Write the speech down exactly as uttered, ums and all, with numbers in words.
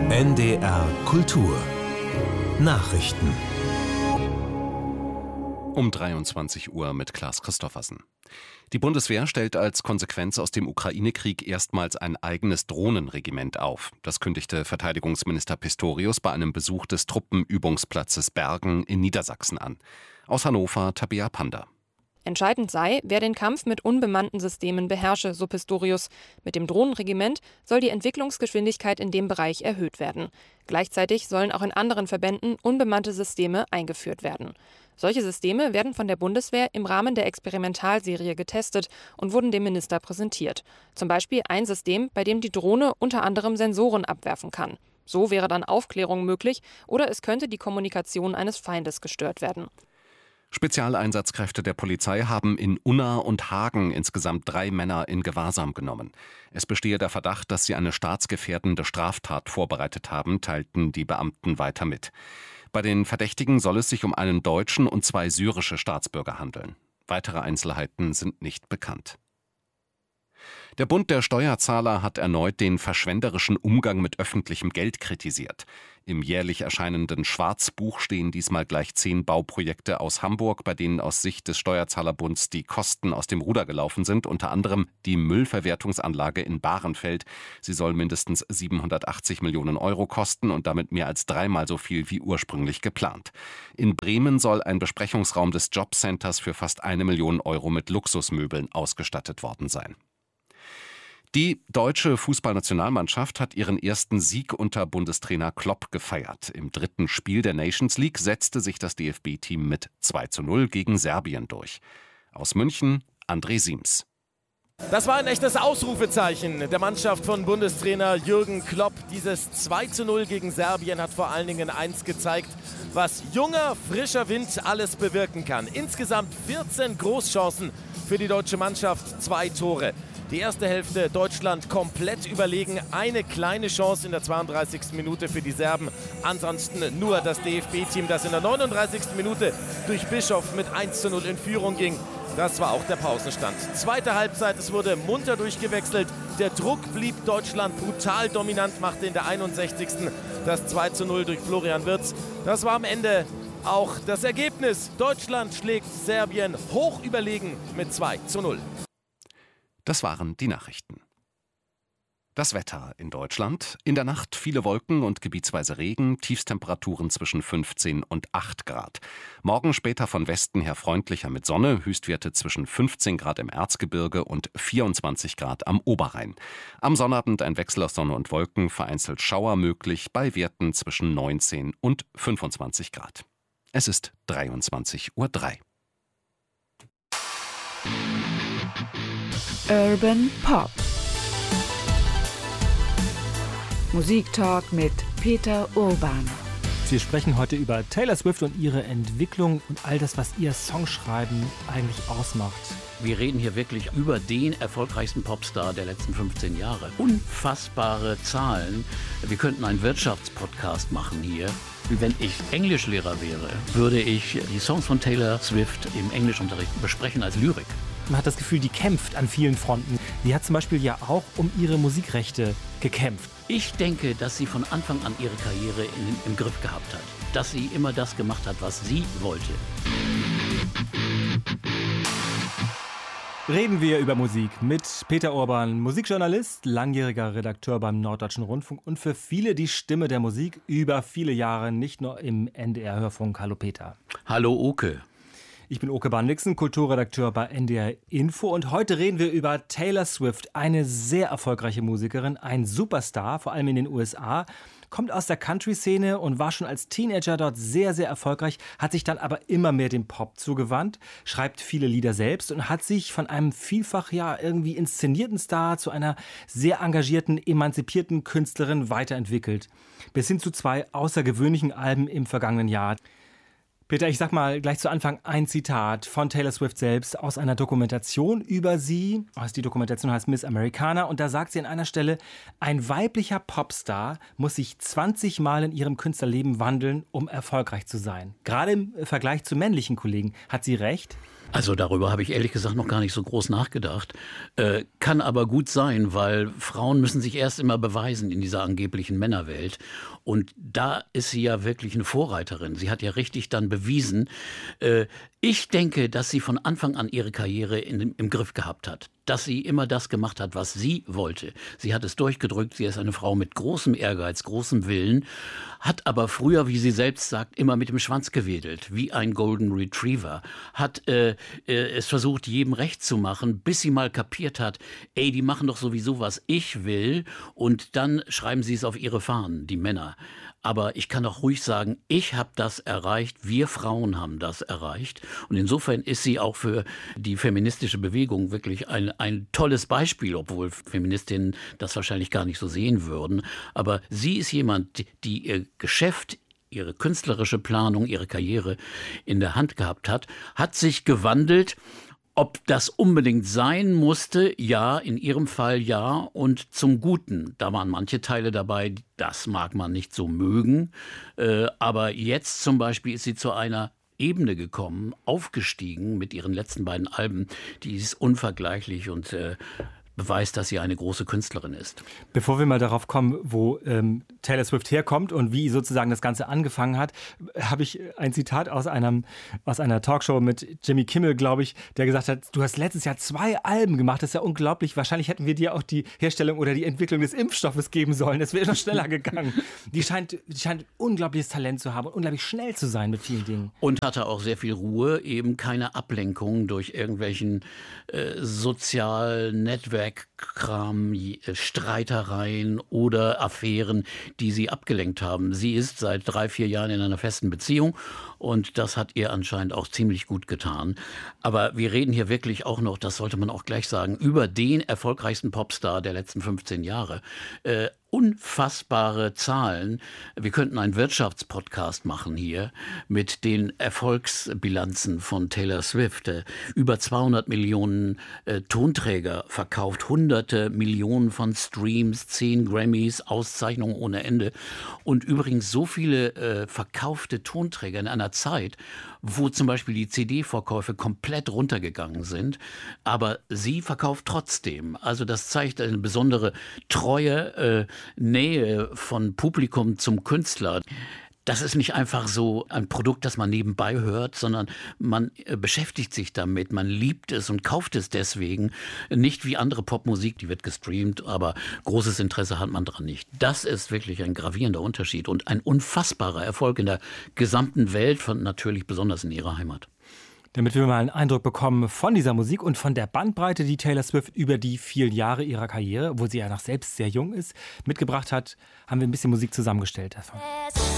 N D R Kultur Nachrichten um dreiundzwanzig Uhr mit Klaas Christoffersen. Die Bundeswehr stellt als Konsequenz aus dem Ukraine-Krieg erstmals ein eigenes Drohnenregiment auf. Das kündigte Verteidigungsminister Pistorius bei einem Besuch des Truppenübungsplatzes Bergen in Niedersachsen an. Aus Hannover Tabea Panda. Entscheidend sei, wer den Kampf mit unbemannten Systemen beherrsche, so Pistorius. Mit dem Drohnenregiment soll die Entwicklungsgeschwindigkeit in dem Bereich erhöht werden. Gleichzeitig sollen auch in anderen Verbänden unbemannte Systeme eingeführt werden. Solche Systeme werden von der Bundeswehr im Rahmen der Experimentalserie getestet und wurden dem Minister präsentiert. Zum Beispiel ein System, bei dem die Drohne unter anderem Sensoren abwerfen kann. So wäre dann Aufklärung möglich oder es könnte die Kommunikation eines Feindes gestört werden. Spezialeinsatzkräfte der Polizei haben in Unna und Hagen insgesamt drei Männer in Gewahrsam genommen. Es bestehe der Verdacht, dass sie eine staatsgefährdende Straftat vorbereitet haben, teilten die Beamten weiter mit. Bei den Verdächtigen soll es sich um einen deutschen und zwei syrische Staatsbürger handeln. Weitere Einzelheiten sind nicht bekannt. Der Bund der Steuerzahler hat erneut den verschwenderischen Umgang mit öffentlichem Geld kritisiert. Im jährlich erscheinenden Schwarzbuch stehen diesmal gleich zehn Bauprojekte aus Hamburg, bei denen aus Sicht des Steuerzahlerbunds die Kosten aus dem Ruder gelaufen sind, unter anderem die Müllverwertungsanlage in Bahrenfeld. Sie soll mindestens siebenhundertachtzig Millionen Euro kosten und damit mehr als dreimal so viel wie ursprünglich geplant. In Bremen soll ein Besprechungsraum des Jobcenters für fast eine Million Euro mit Luxusmöbeln ausgestattet worden sein. Die deutsche Fußballnationalmannschaft hat ihren ersten Sieg unter Bundestrainer Klopp gefeiert. Im dritten Spiel der Nations League setzte sich das D F B-Team mit zwei zu null gegen Serbien durch. Aus München André Siems. Das war ein echtes Ausrufezeichen der Mannschaft von Bundestrainer Jürgen Klopp. Dieses zwei zu null gegen Serbien hat vor allen Dingen eins gezeigt, was junger, frischer Wind alles bewirken kann. Insgesamt vierzehn Großchancen für die deutsche Mannschaft, zwei Tore. Die erste Hälfte Deutschland komplett überlegen. Eine kleine Chance in der zweiunddreißigsten Minute für die Serben. Ansonsten nur das D F B-Team, das in der neununddreißigsten Minute durch Bischof mit eins zu null in Führung ging. Das war auch der Pausenstand. Zweite Halbzeit, es wurde munter durchgewechselt. Der Druck blieb Deutschland brutal dominant, machte in der einundsechzigsten das zwei zu null durch Florian Wirtz. Das war am Ende auch das Ergebnis. Deutschland schlägt Serbien hoch überlegen mit zwei zu null. Das waren die Nachrichten. Das Wetter in Deutschland. In der Nacht viele Wolken und gebietsweise Regen, Tiefstemperaturen zwischen fünfzehn und acht Grad. Morgen später von Westen her freundlicher mit Sonne, Höchstwerte zwischen fünfzehn Grad im Erzgebirge und vierundzwanzig Grad am Oberrhein. Am Sonnabend ein Wechsel aus Sonne und Wolken, vereinzelt Schauer möglich bei Werten zwischen neunzehn und fünfundzwanzig Grad. Es ist dreiundzwanzig Uhr drei. Urban Pop. Musiktalk mit Peter Urban. Wir sprechen heute über Taylor Swift und ihre Entwicklung und all das, was ihr Songschreiben eigentlich ausmacht. Wir reden hier wirklich über den erfolgreichsten Popstar der letzten fünfzehn Jahre. Unfassbare Zahlen. Wir könnten einen Wirtschaftspodcast machen hier. Wenn ich Englischlehrer wäre, würde ich die Songs von Taylor Swift im Englischunterricht besprechen als Lyrik. Man hat das Gefühl, die kämpft an vielen Fronten. Die hat zum Beispiel ja auch um ihre Musikrechte gekämpft. Ich denke, dass sie von Anfang an ihre Karriere in, im Griff gehabt hat. Dass sie immer das gemacht hat, was sie wollte. Reden wir über Musik mit Peter Urban, Musikjournalist, langjähriger Redakteur beim Norddeutschen Rundfunk und für viele die Stimme der Musik über viele Jahre, nicht nur im N D R-Hörfunk. Hallo Peter. Hallo Oke. Ich bin Oke Bandixen, Kulturredakteur bei N D R Info und heute reden wir über Taylor Swift, eine sehr erfolgreiche Musikerin, ein Superstar, vor allem in den U S A, kommt aus der Country-Szene und war schon als Teenager dort sehr, sehr erfolgreich, hat sich dann aber immer mehr dem Pop zugewandt, schreibt viele Lieder selbst und hat sich von einem vielfach ja irgendwie inszenierten Star zu einer sehr engagierten, emanzipierten Künstlerin weiterentwickelt. Bis hin zu zwei außergewöhnlichen Alben im vergangenen Jahr. Peter, ich sag mal gleich zu Anfang ein Zitat von Taylor Swift selbst aus einer Dokumentation über sie. Die Dokumentation heißt Miss Americana und da sagt sie an einer Stelle, ein weiblicher Popstar muss sich zwanzig Mal in ihrem Künstlerleben wandeln, um erfolgreich zu sein. Gerade im Vergleich zu männlichen Kollegen. Hat sie recht? Also darüber habe ich ehrlich gesagt noch gar nicht so groß nachgedacht. Äh, kann aber gut sein, weil Frauen müssen sich erst immer beweisen in dieser angeblichen Männerwelt. Und da ist sie ja wirklich eine Vorreiterin. Sie hat ja richtig dann bewiesen. Äh, ich denke, dass sie von Anfang an ihre Karriere in, im Griff gehabt hat. Dass sie immer das gemacht hat, was sie wollte. Sie hat es durchgedrückt. Sie ist eine Frau mit großem Ehrgeiz, großem Willen. Hat aber früher, wie sie selbst sagt, immer mit dem Schwanz gewedelt. Wie ein Golden Retriever. Hat äh, äh, es versucht, jedem recht zu machen, bis sie mal kapiert hat, ey, die machen doch sowieso, was ich will. Und dann schreiben sie es auf ihre Fahnen, die Männer. Aber ich kann doch ruhig sagen, ich habe das erreicht, wir Frauen haben das erreicht. Und insofern ist sie auch für die feministische Bewegung wirklich ein, ein tolles Beispiel, obwohl Feministinnen das wahrscheinlich gar nicht so sehen würden. Aber sie ist jemand, die ihr Geschäft, ihre künstlerische Planung, ihre Karriere in der Hand gehabt hat, hat sich gewandelt. Ob das unbedingt sein musste, ja, in ihrem Fall ja, und zum Guten. Da waren manche Teile dabei, das mag man nicht so mögen. Äh, aber jetzt zum Beispiel ist sie zu einer Ebene gekommen, aufgestiegen mit ihren letzten beiden Alben. Die ist unvergleichlich und äh, beweist, dass sie eine große Künstlerin ist. Bevor wir mal darauf kommen, wo ähm, Taylor Swift herkommt und wie sozusagen das Ganze angefangen hat, habe ich ein Zitat aus, einem, aus einer Talkshow mit Jimmy Kimmel, glaube ich, der gesagt hat, du hast letztes Jahr zwei Alben gemacht, das ist ja unglaublich. Wahrscheinlich hätten wir dir auch die Herstellung oder die Entwicklung des Impfstoffes geben sollen. Das wäre noch schneller gegangen. Die scheint, die scheint unglaubliches Talent zu haben und unglaublich schnell zu sein mit vielen Dingen. Und hatte auch sehr viel Ruhe, eben keine Ablenkung durch irgendwelchen äh, sozialen Netzwerken, Kram, Streitereien oder Affären, die sie abgelenkt haben. Sie ist seit drei, vier Jahren in einer festen Beziehung und das hat ihr anscheinend auch ziemlich gut getan. Aber wir reden hier wirklich auch noch, das sollte man auch gleich sagen, über den erfolgreichsten Popstar der letzten fünfzehn Jahre. Äh, unfassbare Zahlen. Wir könnten einen Wirtschaftspodcast machen hier mit den Erfolgsbilanzen von Taylor Swift. Äh, über zweihundert Millionen äh, Tonträger verkauft, hunderte Millionen von Streams, zehn Grammys, Auszeichnungen ohne Ende. Und übrigens so viele äh, verkaufte Tonträger in einer Zeit, wo zum Beispiel die C D-Verkäufe komplett runtergegangen sind. Aber sie verkauft trotzdem. Also das zeigt eine besondere Treue, äh, Nähe von Publikum zum Künstler. Das ist nicht einfach so ein Produkt, das man nebenbei hört, sondern man beschäftigt sich damit, man liebt es und kauft es deswegen. Nicht wie andere Popmusik, die wird gestreamt, aber großes Interesse hat man dran nicht. Das ist wirklich ein gravierender Unterschied und ein unfassbarer Erfolg in der gesamten Welt, von natürlich besonders in ihrer Heimat. Damit wir mal einen Eindruck bekommen von dieser Musik und von der Bandbreite, die Taylor Swift über die vielen Jahre ihrer Karriere, wo sie ja noch selbst sehr jung ist, mitgebracht hat, haben wir ein bisschen Musik zusammengestellt davon.